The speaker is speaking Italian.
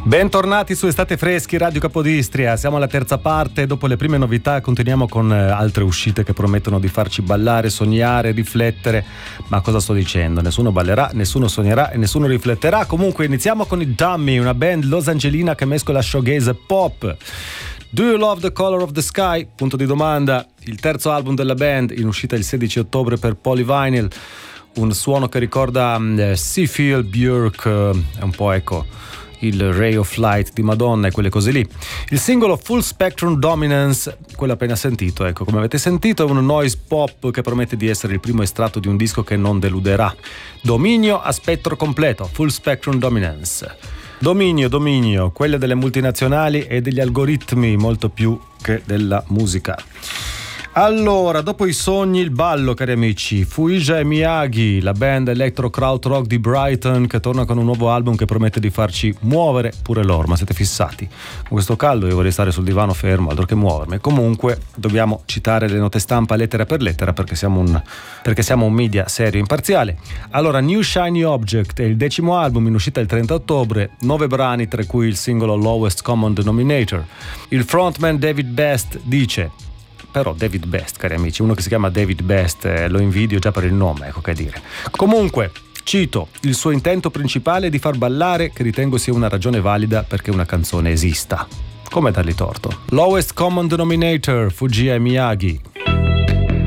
Bentornati su Estate Freschi, Radio Capodistria. Siamo alla terza parte. Dopo le prime novità continuiamo con altre uscite che promettono di farci ballare, sognare, riflettere. Ma cosa sto dicendo? Nessuno ballerà, nessuno sognerà e nessuno rifletterà. Comunque iniziamo con i Dummy, una band losangelina che mescola shoegaze e pop. Do You Love the Color of the Sky? Punto di domanda. Il terzo album della band, in uscita il 16 ottobre per Polyvinyl. Un suono che ricorda Seafield, Björk, è un po' il Ray of Light di Madonna e quelle cose lì. Il singolo Full Spectrum Dominance, quello appena sentito, come avete sentito, è un noise pop che promette di essere il primo estratto di un disco che non deluderà. Dominio a spettro completo, Full Spectrum Dominance. Dominio, quelle delle multinazionali e degli algoritmi molto più che della musica. Allora, dopo i sogni, il ballo, cari amici. Fuija e Miyagi, la band electro krautrock di Brighton, che torna con un nuovo album che promette di farci muovere pure loro. Ma siete fissati? Con questo caldo io vorrei stare sul divano fermo, altro che muovermi. Comunque dobbiamo citare le note stampa lettera per lettera perché siamo un media serio e imparziale. Allora, New Shiny Object è il 10° album, in uscita il 30 ottobre, 9 brani, tra cui il singolo Lowest Common Denominator. Il frontman David Best dice: però David Best, cari amici, uno che si chiama David Best, lo invidio già per il nome, che dire. Comunque, cito, il suo intento principale è di far ballare, che ritengo sia una ragione valida perché una canzone esista. Come dargli torto? Lowest Common Denominator, Fujiya e Miyagi.